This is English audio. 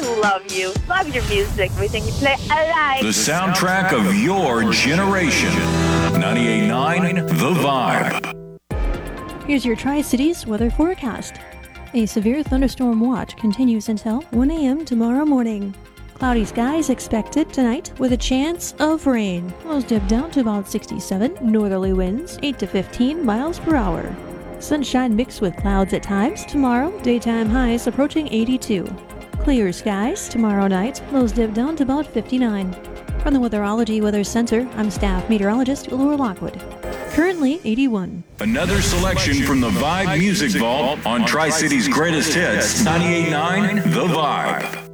love you. Love your music. Everything you play, I like. The soundtrack of your generation. 98.9 The Vibe. Here's your Tri-Cities weather forecast. A severe thunderstorm watch continues until 1 a.m. tomorrow morning. Cloudy skies expected tonight with a chance of rain. Lows dip down to about 67. Northerly winds 8 to 15 miles per hour. Sunshine mixed with clouds at times. Tomorrow, daytime highs approaching 82. Clear skies tomorrow night. Lows dip down to about 59. From the Weatherology Weather Center, I'm staff meteorologist Laura Lockwood. Currently 81. Another selection from the Vibe Music Vault on Tri-Cities Greatest Hits. 98.9 The Vibe.